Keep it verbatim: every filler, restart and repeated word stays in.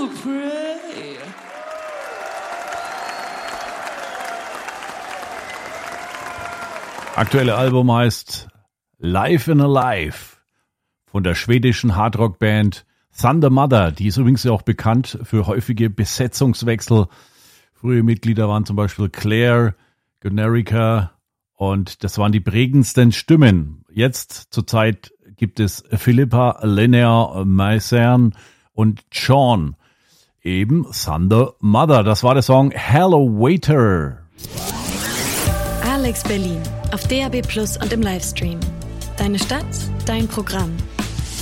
will pray. Aktuelle Album heißt Life in a Life von der schwedischen Hardrock-Band Thunder Mother. Die ist übrigens auch bekannt für häufige Besetzungswechsel. Frühe Mitglieder waren zum Beispiel Claire, Generica und das waren die prägendsten Stimmen. Jetzt zurzeit gibt es Philippa, Linnea, Maisern und Sean. Eben Thunder Mother. Das war der Song Hello Waiter. Alex Berlin auf D A B Plus und im Livestream. Deine Stadt, dein Programm.